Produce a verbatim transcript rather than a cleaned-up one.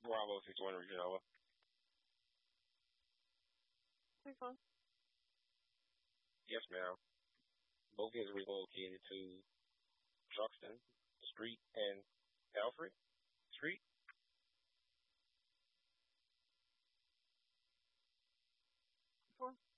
Bravo six one Regina. Okay. Yes, ma'am. Both is relocated to Truxton Street and Alfred Street. Four.